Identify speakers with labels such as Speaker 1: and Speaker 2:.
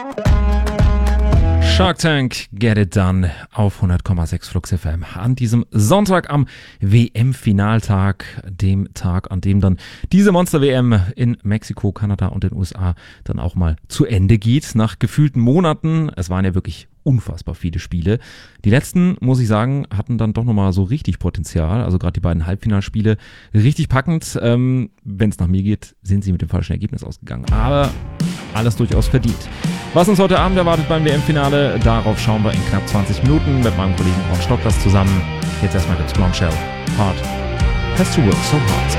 Speaker 1: Shark Tank, Get It Done auf 100,6 Flux FM an diesem Sonntag am WM-Finaltag, dem Tag, an dem dann diese Monster-WM in Mexiko, Kanada und den USA dann auch mal zu Ende geht, nach gefühlten Monaten. Es waren ja wirklich unfassbar viele Spiele. Die letzten, muss ich sagen, hatten dann doch nochmal so richtig Potenzial, also gerade die beiden Halbfinalspiele, richtig packend. Wenn es nach mir geht, sind sie mit dem falschen Ergebnis ausgegangen, aber alles durchaus verdient. Was uns heute Abend erwartet beim WM-Finale, darauf schauen wir in knapp 20 Minuten mit meinem Kollegen Ron Stocklas zusammen. Jetzt erstmal gibt's Blondshell. Hard has to work so hard.